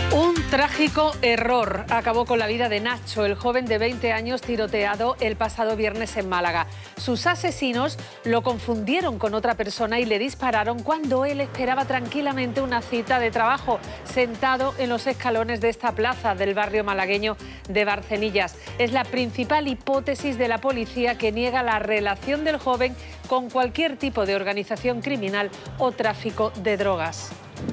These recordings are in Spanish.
Un trágico error acabó con la vida de Nacho, el joven de 20 años tiroteado el pasado viernes en Málaga. Sus asesinos lo confundieron con otra persona y le dispararon cuando él esperaba tranquilamente una cita de trabajo, sentado en los escalones de esta plaza del barrio malagueño de Barcenillas. Es la principal hipótesis de la policía, que niega la relación del joven con cualquier tipo de organización criminal o tráfico de drogas.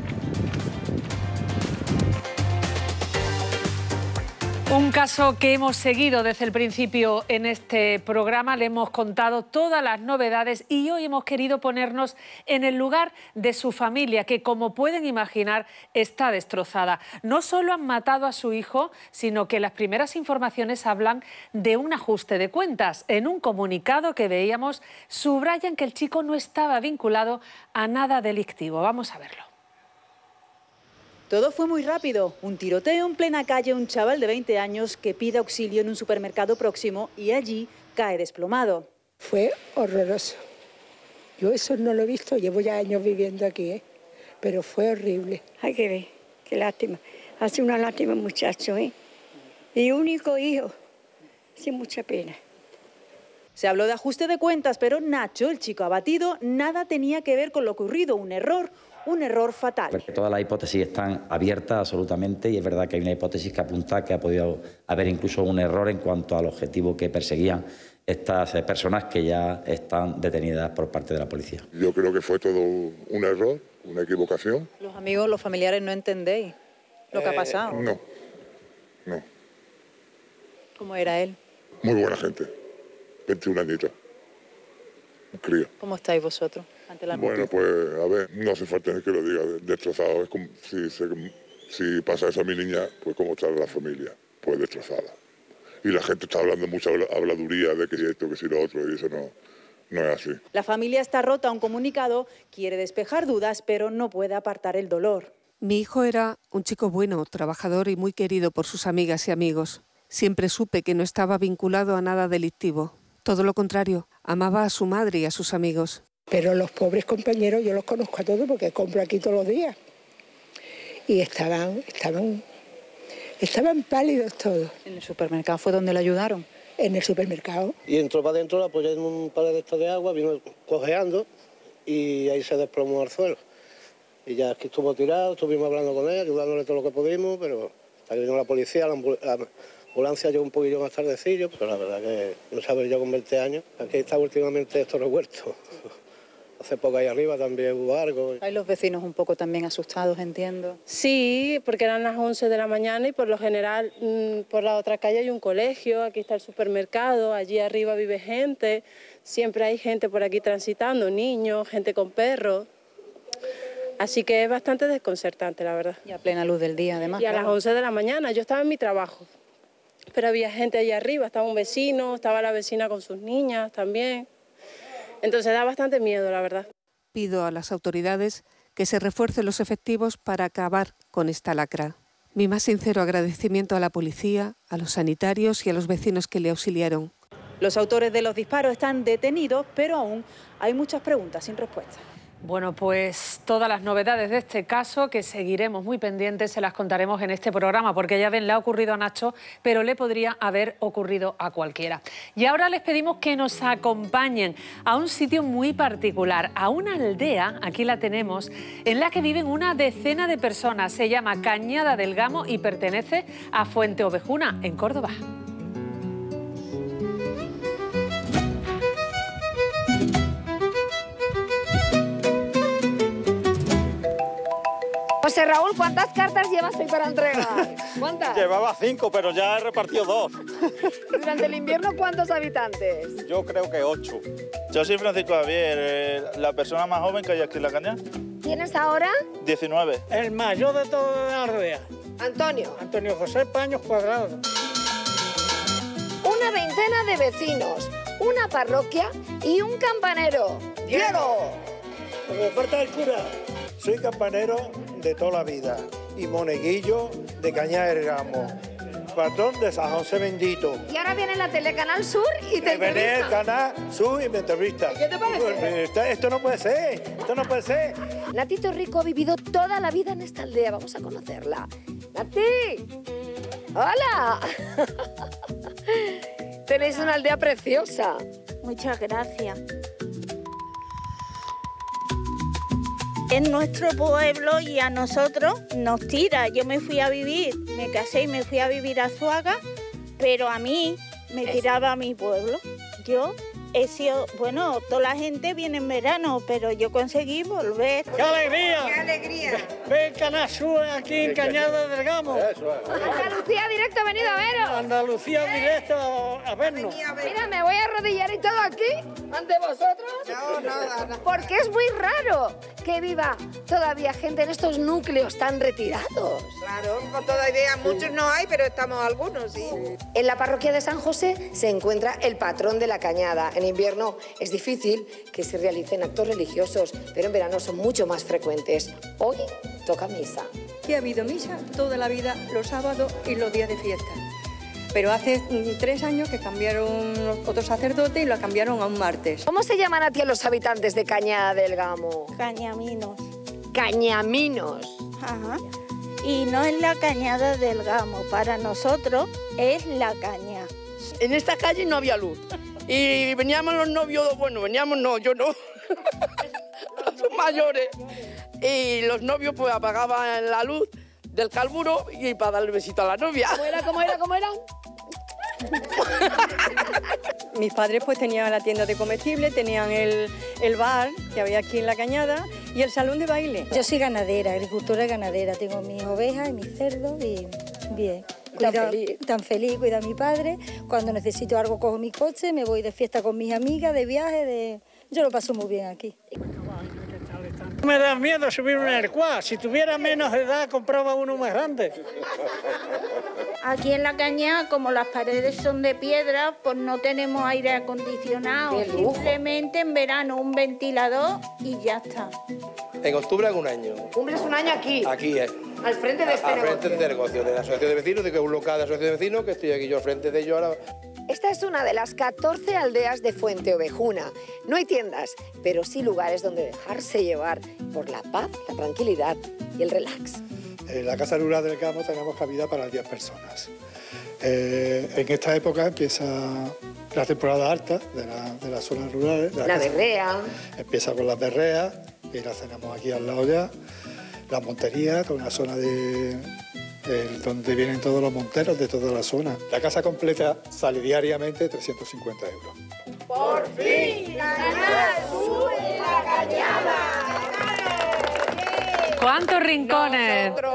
Un caso que hemos seguido desde el principio en este programa, le hemos contado todas las novedades y hoy hemos querido ponernos en el lugar de su familia, que, como pueden imaginar, está destrozada. No solo han matado a su hijo, sino que las primeras informaciones hablan de un ajuste de cuentas. En un comunicado que veíamos, subrayan que el chico no estaba vinculado a nada delictivo. Vamos a verlo. Todo fue muy rápido. Un tiroteo en plena calle, un chaval de 20 años que pide auxilio en un supermercado próximo y allí cae desplomado. Fue horroroso. Yo eso no lo he visto, llevo ya años viviendo aquí, pero fue horrible. Hay que ver, qué lástima. Hace una lástima el muchacho, Y único hijo, sin mucha pena. Se habló de ajuste de cuentas, pero Nacho, el chico abatido, nada tenía que ver con lo ocurrido. Un error fatal. Porque todas las hipótesis están abiertas absolutamente y es verdad que hay una hipótesis que apunta que ha podido haber incluso un error en cuanto al objetivo que perseguían estas personas que ya están detenidas por parte de la policía. Yo creo que fue todo un error, una equivocación. Los amigos, los familiares no entendéis lo que ha pasado. No. ¿Cómo era él? Muy buena gente, 21 añitos, un crío. ¿Cómo estáis vosotros ante la noticia? Bueno, pues a ver, no hace falta ni que lo diga, destrozado. Es como si pasa eso a mi niña, pues cómo está la familia, pues destrozada. Y la gente está hablando mucha habladuría de que si esto, que si lo otro, y eso no es así. La familia está rota. Un comunicado quiere despejar dudas, pero no puede apartar el dolor. Mi hijo era un chico bueno, trabajador y muy querido por sus amigas y amigos. Siempre supe que no estaba vinculado a nada delictivo. Todo lo contrario, amaba a su madre y a sus amigos. Pero los pobres compañeros yo los conozco a todos porque compro aquí todos los días. Y estaban pálidos todos. ¿En el supermercado fue donde le ayudaron? En el supermercado. Y entró para adentro, la apoyé en un par de estos de agua, vino cojeando y ahí se desplomó al suelo. Y ya aquí estuvo tirado, estuvimos hablando con él, ayudándole todo lo que pudimos, pero hasta que vino la policía, la ambulancia llegó un poquillo más tardecillo, pero la verdad que no sabe yo con 20 años. Aquí está últimamente esto revuelto. Hace poco ahí arriba también hubo algo. Hay los vecinos un poco también asustados, entiendo. Sí, porque eran las 11 de la mañana y por lo general por la otra calle hay un colegio, aquí está el supermercado, allí arriba vive gente, siempre hay gente por aquí transitando, niños, gente con perros. Así que es bastante desconcertante, la verdad. Y a plena luz del día, además. Y a las 11 de la mañana, yo estaba en mi trabajo, pero había gente allí arriba, estaba un vecino, estaba la vecina con sus niñas también. Entonces da bastante miedo, la verdad. Pido a las autoridades que se refuercen los efectivos para acabar con esta lacra. Mi más sincero agradecimiento a la policía, a los sanitarios y a los vecinos que le auxiliaron. Los autores de los disparos están detenidos, pero aún hay muchas preguntas sin respuesta. Bueno, pues todas las novedades de este caso, que seguiremos muy pendientes, se las contaremos en este programa, porque ya ven, le ha ocurrido a Nacho, pero le podría haber ocurrido a cualquiera. Y ahora les pedimos que nos acompañen a un sitio muy particular, a una aldea, aquí la tenemos, en la que viven una decena de personas. Se llama Cañada del Gamo y pertenece a Fuente Ovejuna, en Córdoba. José Raúl, ¿cuántas cartas llevas hoy para entregar? ¿Cuántas? Llevaba 5, pero ya he repartido 2. Durante el invierno, ¿cuántos habitantes? Yo creo que 8. Yo soy Francisco Javier, la persona más joven que hay aquí en La Cañada. ¿Tienes ahora? 19. El mayor de toda la aldea. Antonio. Antonio José Paños Cuadrado. Una veintena de vecinos, una parroquia y un campanero. ¡Diego! Me falta el cura. Soy campanero de toda la vida y moneguillo de Cañada del Gamo, patrón de San José Bendito. Y ahora viene la Telecanal Sur y te entrevista. Viene el Canal Sur y me entrevista. ¿Qué te parece? Esto no puede ser, esto no puede ser. Natito Rico ha vivido toda la vida en esta aldea, vamos a conocerla. ¡Nati! ¡Hola! Tenéis una aldea preciosa. Muchas gracias. Es nuestro pueblo y a nosotros nos tira. Yo me fui a vivir, me casé y me fui a vivir a Zuaga, pero a mí me tiraba a mi pueblo. Yo he sido, bueno, toda la gente viene en verano, pero yo conseguí volver. ¡Qué alegría! ¡Qué alegría! Ven Canal Sur aquí en Cañada del Gamo. Andalucía directo ha venido a veros. Andalucía directo a vernos. Mira, me voy a arrodillar y todo aquí, ante vosotros. No, nada. Porque es muy raro que viva todavía gente en estos núcleos tan retirados. Claro, todavía muchos no hay, pero estamos algunos, sí. En la parroquia de San José se encuentra el patrón de la Cañada. En invierno es difícil que se realicen actos religiosos, pero en verano son mucho más frecuentes. Hoy toca misa. Aquí ha habido misa toda la vida, los sábados y los días de fiesta. Pero hace 3 años que cambiaron otro sacerdote y lo cambiaron a un martes. ¿Cómo se llaman a ti a los habitantes de Cañada del Gamo? Cañaminos. Cañaminos. Ajá. Y no es la Cañada del Gamo, para nosotros es la caña. En esta calle no había luz. Y veníamos los novios, bueno, veníamos no, yo no, son mayores. Y los novios pues apagaban la luz del carburo y para darle besito a la novia. ¿Cómo era? Mis padres pues tenían la tienda de comestibles, tenían el bar que había aquí en la Cañada y el salón de baile. Yo soy ganadera, agricultora ganadera, tengo mis ovejas y mis cerdos y bien. Tan feliz, cuida a mi padre. Cuando necesito algo cojo mi coche, me voy de fiesta con mis amigas, de viaje, yo lo paso muy bien aquí. Me da miedo subirme en el quad. Si tuviera menos edad, compraba uno más grande. Aquí en la caña, como las paredes son de piedra, pues no tenemos aire acondicionado. Simplemente en verano un ventilador y ya está. En octubre hago un año. ¿Cumples un año aquí? Aquí es. Al frente de este negocio. negocio. Al frente de este negocio, de la asociación de vecinos, de que es un local de asociación de vecinos, que estoy aquí yo al frente de ellos ahora. Esta es una de las 14 aldeas de Fuente Ovejuna. No hay tiendas, pero sí lugares donde dejarse llevar por la paz, la tranquilidad y el relax. En la Casa Rural del Gamo tenemos cabida para 10 personas. En esta época empieza la temporada alta de las zonas rurales. La berrea. Empieza con las berreas, y las tenemos aquí al lado ya. La montería, con una zona donde vienen todos los monteros de toda la zona. La casa completa sale diariamente 350 euros. ¡Por fin! ¡Canal Sur en la Cañada! ¿Cuántos rincones?